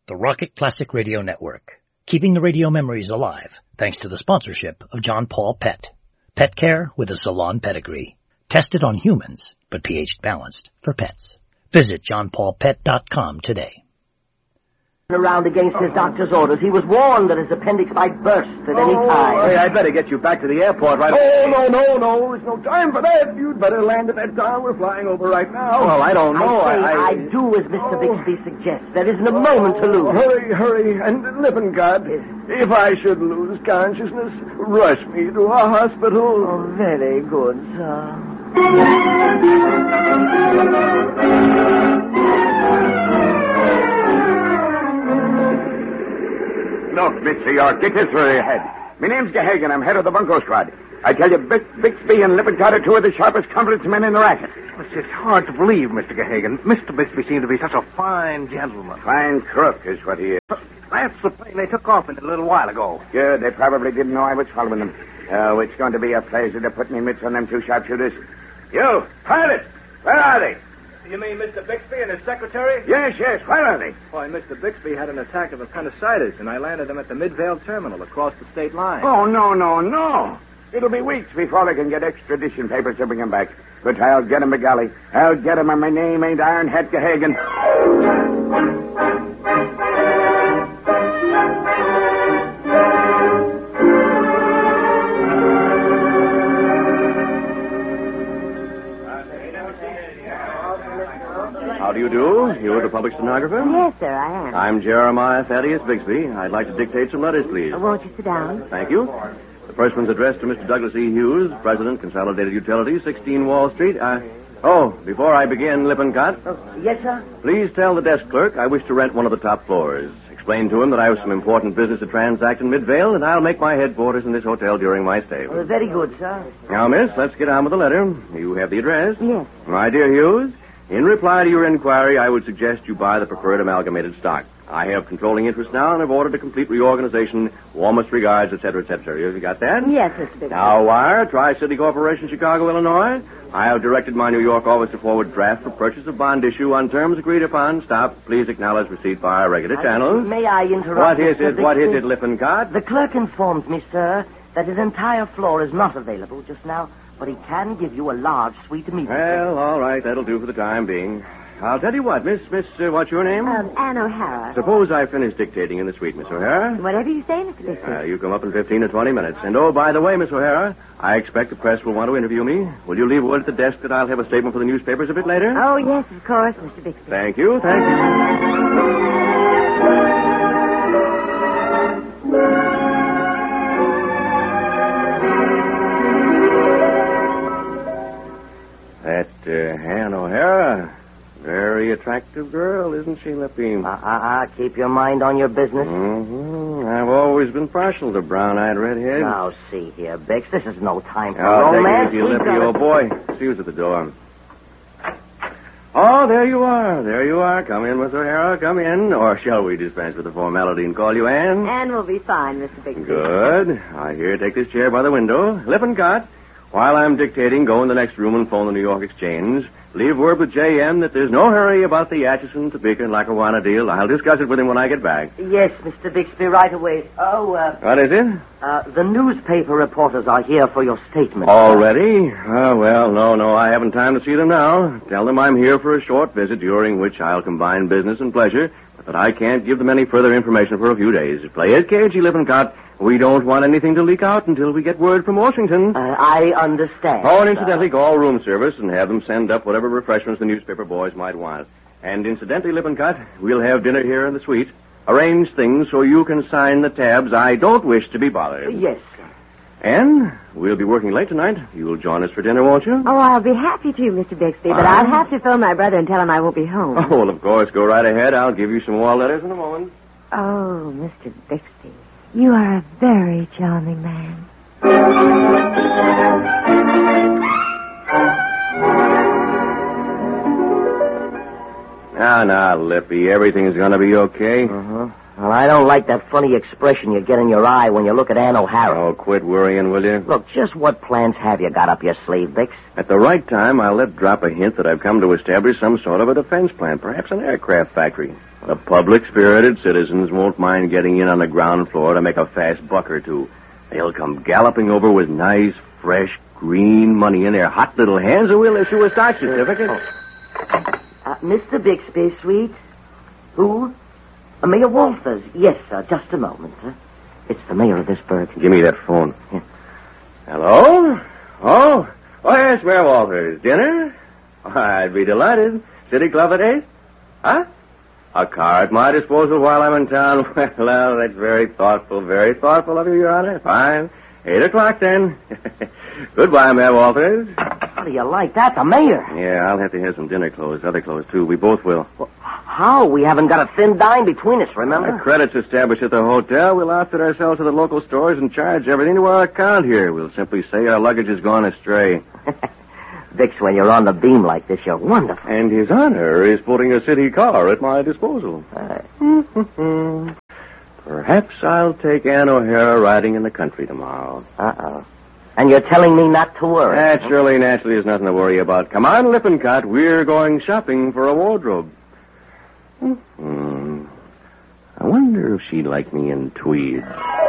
the Rocket Classic Radio Network, keeping the radio memories alive thanks to the sponsorship of John Paul Pet. Pet care with a salon pedigree. Tested on humans, but pH balanced for pets. Visit johnpaulpet.com today. Around against his doctor's orders. He was warned that his appendix might burst at any time. Hey, I'd better get you back to the airport right away. No. There's no time for that. You'd better land at that town we're flying over right now. Well, I don't know. I do as Mr. Bixby suggests. There isn't a moment to lose. Hurry. And Lippincott, if I should lose consciousness, rush me to a hospital. Oh, very good, sir. Look, Mr. York, get this through your head. My name's Gahagan. I'm head of the bunco squad. I tell you, Bixby and Lippincott are two of the sharpest confidence men in the racket. It's hard to believe, Mr. Gahagan. Mr. Bixby seemed to be such a fine gentleman. Fine crook is what he is. That's the plane they took off in a little while ago. Good. They probably didn't know I was following them. Oh, it's going to be a pleasure to put me mitts on them two sharpshooters. You, pilot, where are they? You mean Mr. Bixby and his secretary? Yes, where are they? Why, Mr. Bixby had an attack of appendicitis, and I landed him at the Midvale terminal across the state line. Oh, no. It'll be weeks before they can get extradition papers to bring him back. But I'll get him, McGalley. I'll get him, and my name ain't Iron Hat Gahagan. How do you do? You're the public stenographer? Yes, sir, I am. I'm Jeremiah Thaddeus Bixby. I'd like to dictate some letters, please. Won't you sit down? Thank you. The first one's addressed to Mr. Douglas E. Hughes, President, Consolidated Utilities, 16 Wall Street. Before I begin, Lippincott. Yes, sir? Please tell the desk clerk I wish to rent one of the top floors. Explain to him that I have some important business to transact in Midvale, and I'll make my headquarters in this hotel during my stay. Very good, sir. Now, miss, let's get on with the letter. You have the address? Yes. My dear Hughes, in reply to your inquiry, I would suggest you buy the preferred amalgamated stock. I have controlling interest now and have ordered a complete reorganization. Warmest regards, etc., etc. Have you got that? Yes, Mr. Bixby. Now, wire, Tri-City Corporation, Chicago, Illinois. I have directed my New York office to forward draft for purchase of bond issue on terms agreed upon. Stop. Please acknowledge receipt via regular channels. May I interrupt? What is it, Lippincott? The clerk informs me, sir, that his entire floor is not available just now, but he can give you a large suite immediately. Well, all right. That'll do for the time being. I'll tell you what, Miss, what's your name? Ann O'Hara. Suppose I finish dictating in the suite, Miss O'Hara. Whatever you say, Mr. Bixby. You come up in 15 or 20 minutes. And, by the way, Miss O'Hara, I expect the press will want to interview me. Will you leave word at the desk that I'll have a statement for the newspapers a bit later? Oh, yes, of course, Mr. Bixby. Thank you. That Ann O'Hara, very attractive girl, isn't she, Lippy? Keep your mind on your business. Mm-hmm. I've always been partial to brown-eyed redheads. Now, see here, Bix, this is no time for Take romance. it easy, Lippy, old boy. See who's at the door. Oh, there you are. Come in, Miss O'Hara, come in. Or shall we dispense with the formality and call you Ann? Ann will be fine, Mr. Bixby. Good. Here, take this chair by the window. Lippincott, while I'm dictating, go in the next room and phone the New York Exchange. Leave word with J.M. that there's no hurry about the Atchison, Topeka, and Lackawanna deal. I'll discuss it with him when I get back. Yes, Mr. Bixby, right away. What is it? The newspaper reporters are here for your statement. Already? No, I haven't time to see them now. Tell them I'm here for a short visit during which I'll combine business and pleasure, but that I can't give them any further information for a few days. Play it cagey, Lippincott. We don't want anything to leak out until we get word from Washington. I understand. Oh, and incidentally, call room service and have them send up whatever refreshments the newspaper boys might want. And incidentally, Lippincott, we'll have dinner here in the suite. Arrange things so you can sign the tabs. I don't wish to be bothered. Yes, sir. And we'll be working late tonight. You'll join us for dinner, won't you? Oh, I'll be happy to, Mr. Bixby, but I'll have to phone my brother and tell him I won't be home. Oh, well, of course. Go right ahead. I'll give you some more letters in a moment. Oh, Mr. Bixby, you are a very charming man. Now, Lippy, everything's going to be okay. Well, I don't like that funny expression you get in your eye when you look at Ann O'Hara. Oh, quit worrying, will you? Look, just what plans have you got up your sleeve, Bix? At the right time, I'll let drop a hint that I've come to establish some sort of a defense plant, perhaps an aircraft factory. The public-spirited citizens won't mind getting in on the ground floor to make a fast buck or two. They'll come galloping over with nice, fresh, green money in their hot little hands, and we'll issue a stock certificate. Mr. Bixby, sweet. Who? Mayor Walters. Yes, sir. Just a moment, sir. It's the mayor of this burg. Give me that phone. Yeah. Hello? Oh, yes, Mayor Walters. Dinner? I'd be delighted. City Club at 8? Huh? A car at my disposal while I'm in town. Well, that's very thoughtful of you, Your Honor. Fine. 8 o'clock, then. Goodbye, Mayor Walters. How do you like that? The mayor. Yeah, I'll have to have some dinner clothes, other clothes, too. We both will. Well, how? We haven't got a thin dime between us, remember? Our credit's established at the hotel. We'll outfit ourselves to the local stores and charge everything to our account here. We'll simply say our luggage has gone astray. Dix, when you're on the beam like this, you're wonderful. And His Honor is putting a city car at my disposal. Perhaps I'll take Ann O'Hara riding in the country tomorrow. Uh-oh. And you're telling me not to worry? Naturally, there's nothing to worry about. Come on, Lippincott. We're going shopping for a wardrobe. I wonder if she'd like me in tweed.